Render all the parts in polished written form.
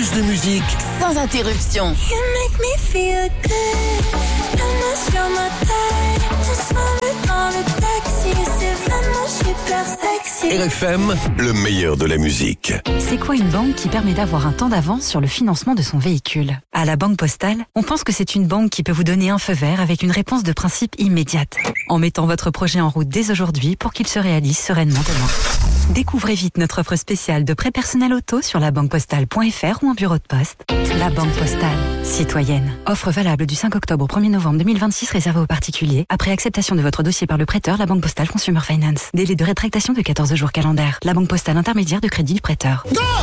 plus de musique sans interruption. You make me feel good. La main sur ma tête. Ensemble dans le taxi. C'est vraiment super sexy. RFM, le meilleur de la musique. C'est quoi une banque qui permet d'avoir un temps d'avance sur le financement de son véhicule ? À la Banque Postale, on pense que c'est une banque qui peut vous donner un feu vert avec une réponse de principe immédiate, en mettant votre projet en route dès aujourd'hui pour qu'il se réalise sereinement demain. Découvrez vite notre offre spéciale de prêt personnel auto sur labanquepostale.fr ou en bureau de poste. La Banque Postale, citoyenne. Offre valable du 5 octobre au 1er novembre 2026 réservée aux particuliers. Après acceptation de votre dossier par le prêteur, la Banque Postale Consumer Finance. Délai de rétractation de 14 jours calendaires. La Banque Postale intermédiaire de crédit du prêteur.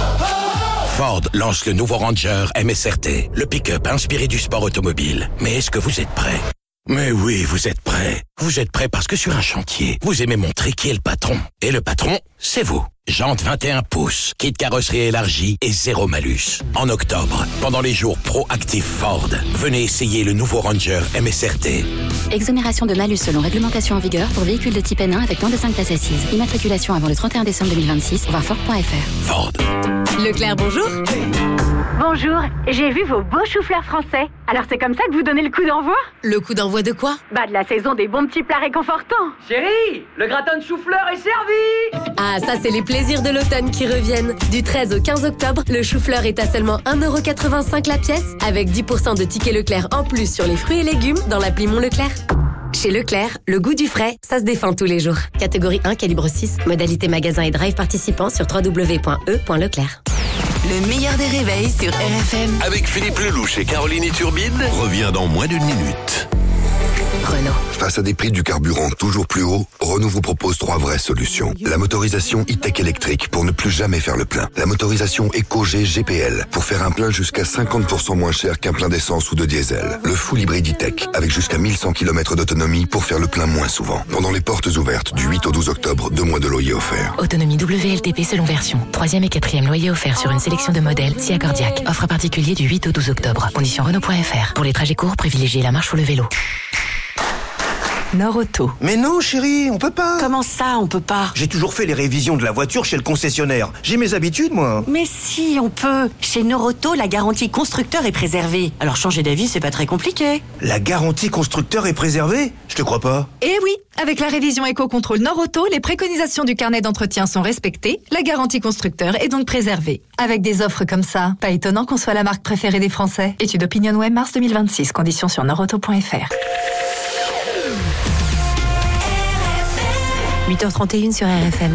Ford lance le nouveau Ranger MSRT, le pick-up inspiré du sport automobile. Mais est-ce que vous êtes prêts ? Mais oui, vous êtes prêts. Vous êtes prêts parce que sur un chantier, vous aimez montrer qui est le patron. Et le patron, c'est vous. Jantes 21 pouces, kit carrosserie élargie et zéro malus. En octobre, pendant les jours Pro-Active Ford, venez essayer le nouveau Ranger MSRT. Exonération de malus selon réglementation en vigueur pour véhicules de type N1 avec moins de 5 places assises. Immatriculation avant le 31 décembre 2026, voir Ford.fr. Ford. Leclerc, bonjour. Bonjour, j'ai vu vos beaux choux-fleurs français. Alors c'est comme ça que vous donnez le coup d'envoi ? Le coup d'envoi de quoi ? De la saison des bons petits plats réconfortants. Chérie, le gratin de chou-fleur est servi. Ah, ça c'est les plaisirs de l'automne qui reviennent. Du 13 au 15 octobre, le chou-fleur est à seulement 1,85€ la pièce, avec 10% de tickets Leclerc en plus sur les fruits et légumes dans l'appli Mon Leclerc. Chez Leclerc, le goût du frais, ça se défend tous les jours. Catégorie 1, calibre 6, modalité magasin et drive participant sur www.e.leclerc. Le meilleur des réveils sur RFM. Avec Philippe Lelouch et Caroline Turbide, revient dans moins d'une minute. Renault. Face à des prix du carburant toujours plus hauts, Renault vous propose 3 vraies solutions. La motorisation e-tech électrique pour ne plus jamais faire le plein. La motorisation EcoG GPL pour faire un plein jusqu'à 50% moins cher qu'un plein d'essence ou de diesel. Le full hybride e-tech avec jusqu'à 1100 km d'autonomie pour faire le plein moins souvent. Pendant les portes ouvertes du 8 au 12 octobre, 2 mois de loyer offerts. Autonomie WLTP selon version. 3e et 4e loyer offert sur une sélection de modèles si accordiaque. Offre particulier du 8 au 12 octobre. Conditions Renault.fr. Pour les trajets courts, privilégiez la marche ou le vélo. Nord-Auto. Mais non, chérie, on peut pas. Comment ça, on peut pas ? J'ai toujours fait les révisions de la voiture chez le concessionnaire. J'ai mes habitudes, moi. Mais si, on peut. Chez Nord-Auto, la garantie constructeur est préservée. Alors changer d'avis, c'est pas très compliqué. La garantie constructeur est préservée ? Je te crois pas. Eh oui, avec la révision éco-contrôle Nord-Auto, les préconisations du carnet d'entretien sont respectées, la garantie constructeur est donc préservée. Avec des offres comme ça, pas étonnant qu'on soit la marque préférée des Français. Étude OpinionWay mars 2026, conditions sur nordauto.fr. 8h31 sur RFM.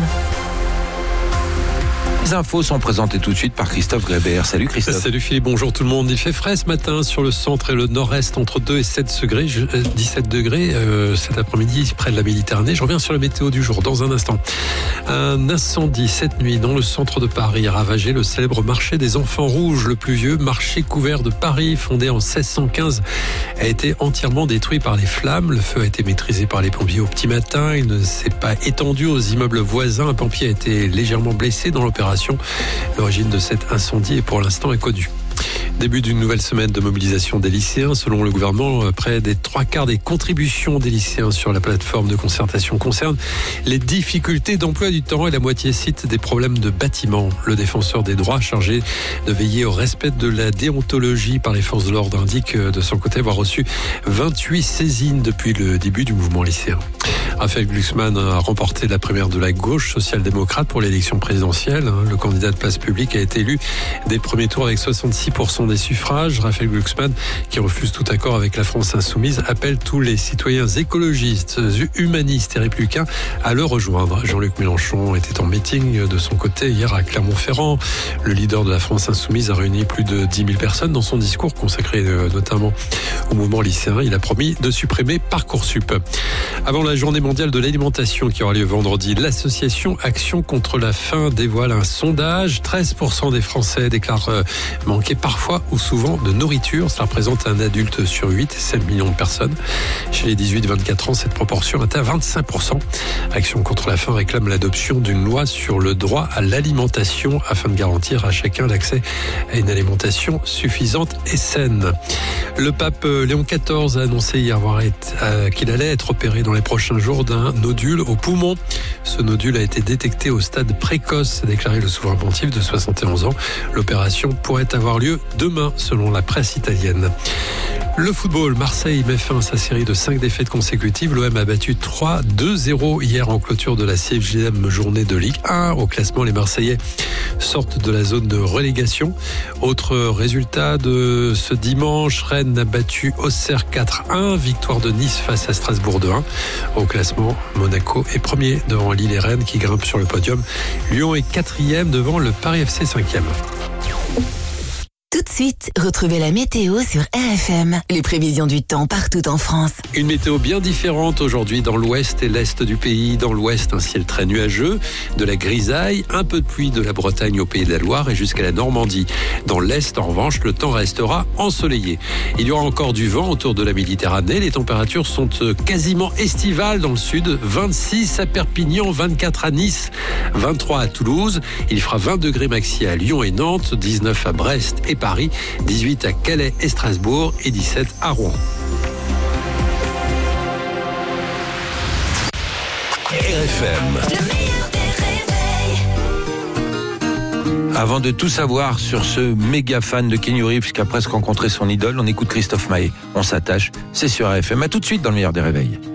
Les infos sont présentées tout de suite par Christophe Grébert. Salut Christophe. Salut Philippe, bonjour tout le monde. Il fait frais ce matin sur le centre et le nord-est, entre 2 et 17 degrés cet après-midi près de la Méditerranée. Je reviens sur la météo du jour dans un instant. Un incendie cette nuit dans le centre de Paris a ravagé le célèbre marché des Enfants Rouges. Le plus vieux marché couvert de Paris, fondé en 1615, a été entièrement détruit par les flammes. Le feu a été maîtrisé par les pompiers au petit matin. Il ne s'est pas étendu aux immeubles voisins. Un pompier a été légèrement blessé dans l'opération. L'origine de cet incendie est pour l'instant inconnue. Début d'une nouvelle semaine de mobilisation des lycéens. Selon le gouvernement, près des 3/4 des contributions des lycéens sur la plateforme de concertation concernent les difficultés d'emploi du temps et la moitié cite des problèmes de bâtiment. Le défenseur des droits chargé de veiller au respect de la déontologie par les forces de l'ordre indique de son côté avoir reçu 28 saisines depuis le début du mouvement lycéen. Raphaël Glucksmann a remporté la primaire de la gauche social-démocrate pour l'élection présidentielle. Le candidat de Place Publique a été élu dès le premier tour avec 66% des suffrages. Raphaël Glucksmann, qui refuse tout accord avec la France insoumise, appelle tous les citoyens écologistes, humanistes et républicains à le rejoindre. Jean-Luc Mélenchon était en meeting de son côté hier à Clermont-Ferrand. Le leader de la France insoumise a réuni plus de 10 000 personnes dans son discours consacré notamment au mouvement lycéen. Il a promis de supprimer Parcoursup. Avant la journée mondiale de l'alimentation qui aura lieu vendredi, l'association Action contre la faim dévoile un sondage. 13% des Français déclarent manquer parfois parfois ou souvent de nourriture. Ça représente un adulte sur 8, 7 millions de personnes. Chez les 18-24 ans, cette proportion atteint 25%. Action contre la faim réclame l'adoption d'une loi sur le droit à l'alimentation afin de garantir à chacun l'accès à une alimentation suffisante et saine. Le pape Léon XIV a annoncé hier qu'il allait être opéré dans les prochains jours d'un nodule au poumon. Ce nodule a été détecté au stade précoce, a déclaré le souverain pontife de 71 ans. L'opération pourrait avoir lieu demain, selon la presse italienne. Le football, Marseille met fin à sa série de 5 défaites consécutives. L'OM a battu 3-2-0 hier en clôture de la 6e journée de Ligue 1. Au classement, les Marseillais sortent de la zone de relégation. Autre résultat de ce dimanche, Rennes a battu Auxerre 4-1. Victoire de Nice face à Strasbourg 2-1. Au classement, Monaco est premier devant Lille et Rennes qui grimpent sur le podium. Lyon est 4e devant le Paris FC 5e. Tout de suite, retrouvez la météo sur RFM. Les prévisions du temps partout en France. Une météo bien différente aujourd'hui dans l'ouest et l'est du pays. Dans l'ouest, un ciel très nuageux, de la grisaille, un peu de pluie de la Bretagne au Pays de la Loire et jusqu'à la Normandie. Dans l'est, en revanche, le temps restera ensoleillé. Il y aura encore du vent autour de la Méditerranée. Les températures sont quasiment estivales dans le sud. 26 à Perpignan, 24 à Nice, 23 à Toulouse. Il fera 20 degrés maxi à Lyon et Nantes, 19 à Brest et Paris, 18 à Calais et Strasbourg et 17 à Rouen. RFM. Avant de tout savoir sur ce méga fan de Keanu Reeves qui a presque rencontré son idole, on écoute Christophe Maé. On s'attache, c'est sur RFM. À tout de suite dans le meilleur des réveils.